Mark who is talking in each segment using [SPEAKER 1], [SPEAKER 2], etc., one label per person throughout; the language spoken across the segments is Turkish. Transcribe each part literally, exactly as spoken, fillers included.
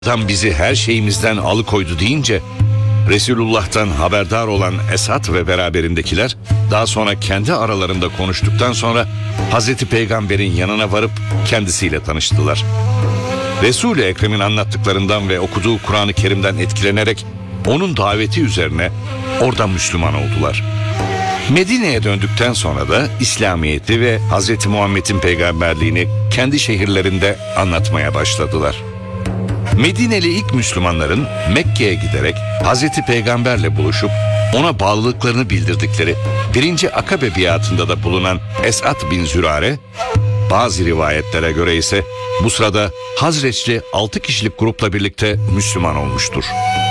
[SPEAKER 1] Adam bizi her şeyimizden alıkoydu deyince Resulullah'tan haberdar olan Esad ve beraberindekiler daha sonra kendi aralarında konuştuktan sonra Hazreti Peygamber'in yanına varıp kendisiyle tanıştılar. Resul-i Ekrem'in anlattıklarından ve okuduğu Kur'an-ı Kerim'den etkilenerek onun daveti üzerine orada Müslüman oldular. Medine'ye döndükten sonra da İslamiyet'i ve Hazreti Muhammed'in peygamberliğini kendi şehirlerinde anlatmaya başladılar. Medineli ilk Müslümanların Mekke'ye giderek Hazreti Peygamberle buluşup ona bağlılıklarını bildirdikleri birinci Akabe biatında da bulunan Esad bin Zürare, bazı rivayetlere göre ise bu sırada Hazreçli altı kişilik grupla birlikte Müslüman olmuştur.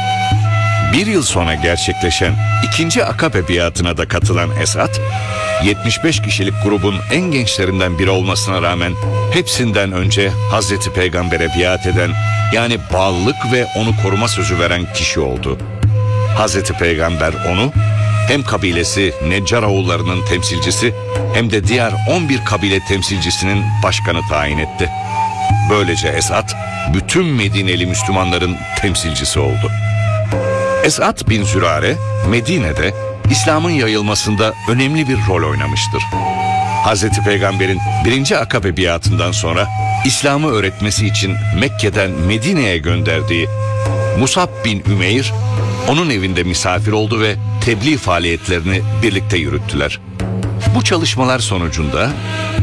[SPEAKER 1] Bir yıl sonra gerçekleşen ikinci Akabe biatına da katılan Esad, yetmiş beş kişilik grubun en gençlerinden biri olmasına rağmen hepsinden önce Hazreti Peygamber'e biat eden, yani bağlılık ve onu koruma sözü veren kişi oldu. Hazreti Peygamber onu hem kabilesi Neccaroğullarının temsilcisi hem de diğer on bir kabile temsilcisinin başkanı tayin etti. Böylece Esad bütün Medineli Müslümanların temsilcisi oldu. Esad bin Zürare Medine'de İslam'ın yayılmasında önemli bir rol oynamıştır. Hazreti Peygamber'in birinci Akabe biatından sonra İslam'ı öğretmesi için Mekke'den Medine'ye gönderdiği Musab bin Ümeyr onun evinde misafir oldu ve tebliğ faaliyetlerini birlikte yürüttüler. Bu çalışmalar sonucunda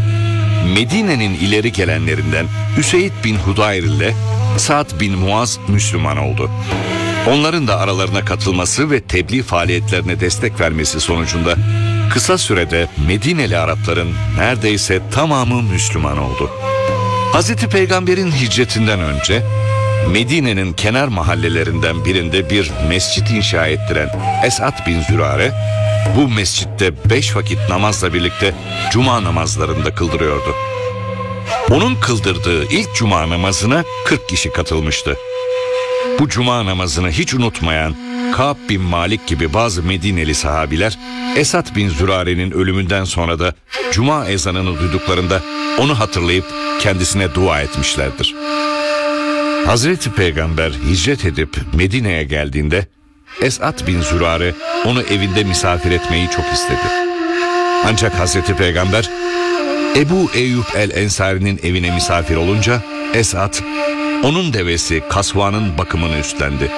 [SPEAKER 1] Medine'nin ileri gelenlerinden Üseyd bin Hudayr ile Sa'd bin Muaz Müslüman oldu. Onların da aralarına katılması ve tebliğ faaliyetlerine destek vermesi sonucunda kısa sürede Medineli Arapların neredeyse tamamı Müslüman oldu. Hazreti Peygamber'in hicretinden önce Medine'nin kenar mahallelerinden birinde bir mescit inşa ettiren Esad bin Zürare, bu mescitte beş vakit namazla birlikte cuma namazlarında kıldırıyordu. Onun kıldırdığı ilk cuma namazına kırk kişi katılmıştı. Bu cuma namazını hiç unutmayan Ka'b bin Malik gibi bazı Medineli sahabiler, Esad bin Zürare'nin ölümünden sonra da cuma ezanını duyduklarında onu hatırlayıp kendisine dua etmişlerdir. Hazreti Peygamber hicret edip Medine'ye geldiğinde Esad bin Zürare onu evinde misafir etmeyi çok istedi. Ancak Hazreti Peygamber Ebu Eyyub el-Ensari'nin evine misafir olunca Esad onun devesi Kasva'nın bakımını üstlendi.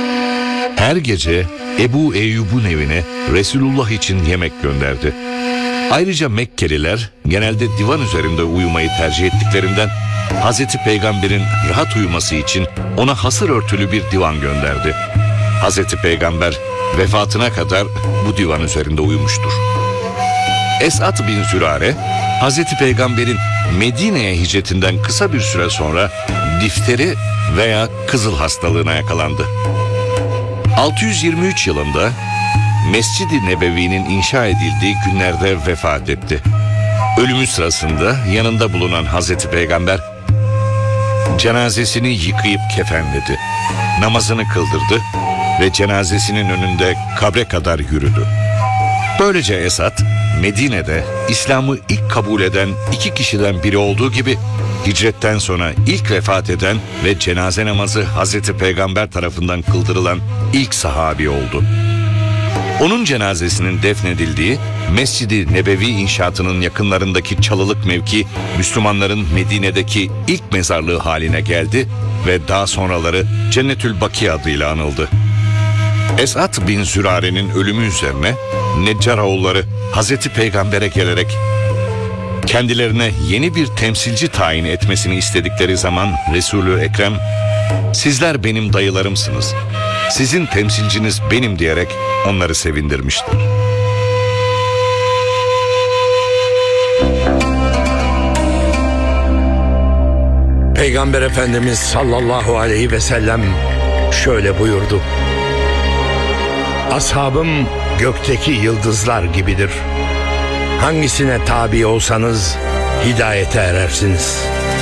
[SPEAKER 1] Her gece Ebu Eyyub'un evine Resulullah için yemek gönderdi. Ayrıca Mekkeliler genelde divan üzerinde uyumayı tercih ettiklerinden Hazreti Peygamber'in rahat uyuması için ona hasır örtülü bir divan gönderdi. Hazreti Peygamber vefatına kadar bu divan üzerinde uyumuştur. Esad bin Zürare, Hazreti Peygamber'in Medine'ye hicretinden kısa bir süre sonra difteri veya kızıl hastalığına yakalandı. altı yüz yirmi üç yılında Mescid-i Nebevi'nin inşa edildiği günlerde vefat etti. Ölümü sırasında yanında bulunan Hazreti Peygamber cenazesini yıkayıp kefenledi, namazını kıldırdı ve cenazesinin önünde kabre kadar yürüdü. Böylece Esad, Medine'de İslam'ı ilk kabul eden iki kişiden biri olduğu gibi hicretten sonra ilk vefat eden ve cenaze namazı Hazreti Peygamber tarafından kıldırılan ilk sahabi oldu. Onun cenazesinin defnedildiği Mescid-i Nebevi inşaatının yakınlarındaki çalılık mevki Müslümanların Medine'deki ilk mezarlığı haline geldi ve daha sonraları Cennetül Baki adıyla anıldı. Esad bin Zürare'nin ölümü üzerine Neccaroğulları Hazreti Peygamber'e gelerek kendilerine yeni bir temsilci tayin etmesini istedikleri zaman Resul-ü Ekrem, "Sizler benim dayılarımsınız, sizin temsilciniz benim" diyerek onları sevindirmiştir.
[SPEAKER 2] Peygamber Efendimiz sallallahu aleyhi ve sellem şöyle buyurdu: "Ashabım gökteki yıldızlar gibidir. Hangisine tabi olsanız hidayete erersiniz."